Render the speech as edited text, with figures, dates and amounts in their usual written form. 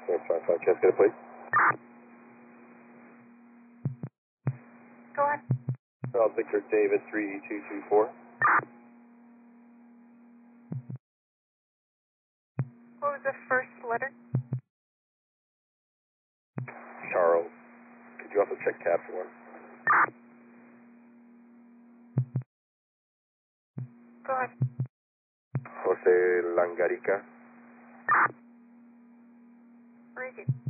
455, check it, please. Go ahead. Charles Victor David 3224. What was the first letter? Charles. Could you also check cab for one? Go ahead. Jose Langarica. Where is he?